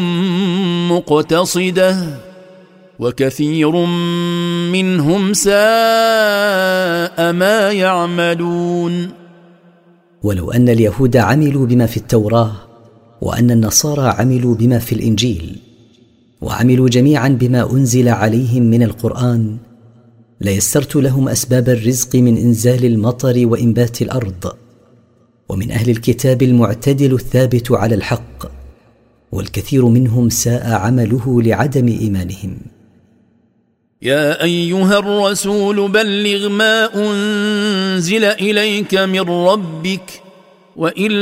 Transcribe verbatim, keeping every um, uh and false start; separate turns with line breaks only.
مقتصدة وكثير منهم ساء ما يعملون.
ولو أن اليهود عملوا بما في التوراة، وأن النصارى عملوا بما في الإنجيل، وعملوا جميعا بما أنزل عليهم من القرآن، ليسرت لهم أسباب الرزق من إنزال المطر وإنبات الأرض. ومن أهل الكتاب المعتدل الثابت على الحق، والكثير منهم ساء عمله لعدم إيمانهم.
يا أيها الرسول بلغ ما أنزل إليك من ربك، وإن